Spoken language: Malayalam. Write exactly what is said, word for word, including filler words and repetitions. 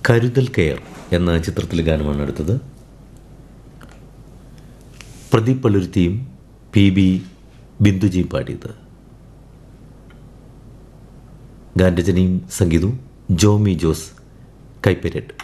കരുതൽ കെയർ എന്ന ചിത്രത്തിലെ ഗാനമാണ് അടുത്തത്. പ്രദീപ് പള്ളുരുത്തിയും പി ബി ബിന്ദുജിയും പാടിയത്. ഗാനരചനയും സംഗീതവും ജോമി ജോസ് കൈപ്പരേഡ്.